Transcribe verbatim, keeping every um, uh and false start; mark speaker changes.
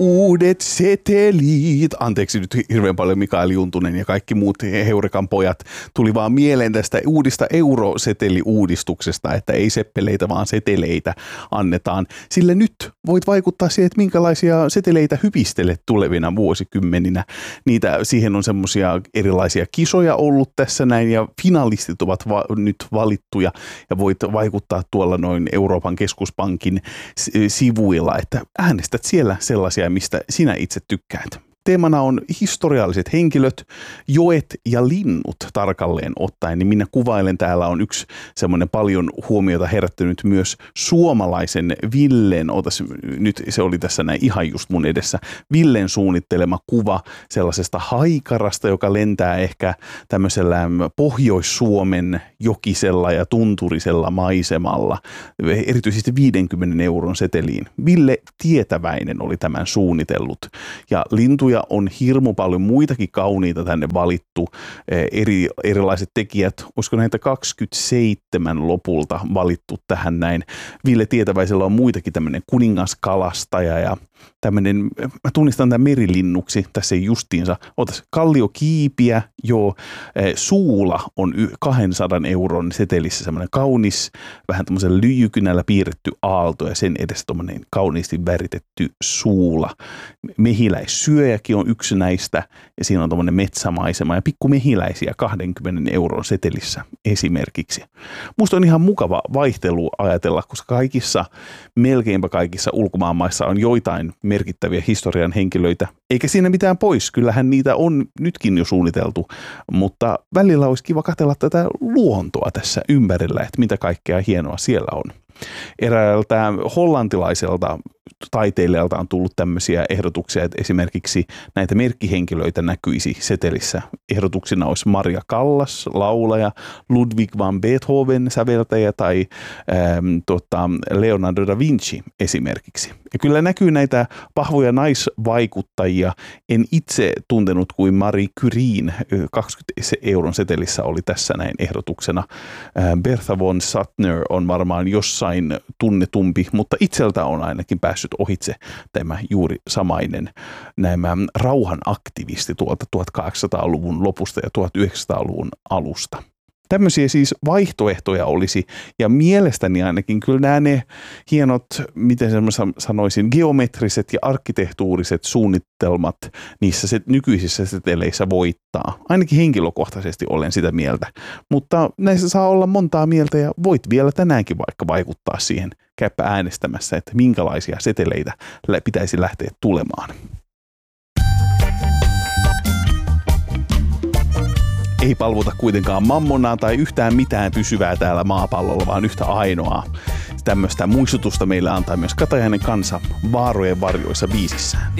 Speaker 1: uudet setelit. Anteeksi nyt hirveän paljon Mikael Juntunen ja kaikki muut Heurekan pojat tuli vaan mieleen tästä uudista euroseteliuudistuksesta, että ei seppeleitä vaan seteleitä annetaan. Sillä nyt voit vaikuttaa siihen, että minkälaisia seteleitä hypistelet tulevina vuosikymmeninä. Niitä, siihen on semmoisia erilaisia kisoja ollut tässä näin ja finalistit ovat va- nyt valittuja ja voit vaikuttaa tuolla noin Euroopan keskuspankin sivuilla, että äänestät siellä sellaisia, mistä sinä itse tykkäät. Teemana on historialliset henkilöt, joet ja linnut tarkalleen ottaen. Niin minä kuvailen, täällä on yksi semmoinen paljon huomiota herättänyt myös suomalaisen Villen, otas, nyt se oli tässä näin ihan just mun edessä, Villen suunnittelema kuva sellaisesta haikarasta, joka lentää ehkä tämmöisellä Pohjois-Suomen jokisella ja tunturisella maisemalla, erityisesti viidenkymmenen euron seteliin. Ville Tietäväinen oli tämän suunnitellut ja lintuja on hirmu paljon muitakin kauniita tänne valittu, eri, erilaiset tekijät, olisiko näitä kaksikymmentäseitsemän lopulta valittu tähän näin. Ville Tietäväisellä on muitakin, tämmöinen kuningaskalastaja ja tämmöinen, mä tunnistan tämän merilinnuksi, tässä ei justiinsa, otas kalliokiipiä, joo, suula on kahdensadan euron setelissä semmoinen kaunis, vähän tämmöisellä lyijykynällä piirretty aalto ja sen edessä tommoinen kauniisti väritetty suula. Mehiläissyöjäkin on yksi näistä ja siinä on tommoinen metsämaisema ja pikku mehiläisiä kahdenkymmenen euron setelissä esimerkiksi. Musta on ihan mukava vaihtelu ajatella, koska kaikissa, melkeinpä kaikissa ulkomaanmaissa on joitain merkittäviä historian henkilöitä, eikä siinä mitään pois. Kyllähän niitä on nytkin jo suunniteltu, mutta välillä olisi kiva katsella tätä luontoa tässä ympärillä, että mitä kaikkea hienoa siellä on. Eräältä hollantilaiselta taiteilijalta on tullut tämmöisiä ehdotuksia, että esimerkiksi näitä merkkihenkilöitä näkyisi setelissä. Ehdotuksina olisi Maria Callas, laulaja, Ludwig van Beethoven, säveltäjä tai ähm, tota, Leonardo da Vinci esimerkiksi. Ja kyllä näkyy näitä vahvoja naisvaikuttajia. En itse tuntenut kuin Marie Curien, kaksikymmentä euron setelissä oli tässä näin ehdotuksena. Äh, Bertha von Suttner on varmaan jossain tunnetumpi, mutta itseltä on ainakin päässyt ohitse tämä juuri samainen nämä rauhan aktivisti tuolta tuhatkahdeksansataaluvun lopusta ja tuhatyhdeksänsataaluvun alusta. Tämmöisiä siis vaihtoehtoja olisi ja mielestäni ainakin kyllä nämä ne hienot, miten sanoisin, geometriset ja arkkitehtuuriset suunnitelmat niissä se, nykyisissä seteleissä voittaa. Ainakin henkilökohtaisesti olen sitä mieltä, mutta näissä saa olla montaa mieltä ja voit vielä tänäänkin vaikka vaikuttaa siihen. Käypä äänestämässä, että minkälaisia seteleitä pitäisi lähteä tulemaan. Ei palvota kuitenkaan mammonaa tai yhtään mitään pysyvää täällä maapallolla, vaan yhtä ainoaa. Tämmöistä muistutusta meille antaa myös Katajainen Kansa Vaarojen varjoissa biisissään.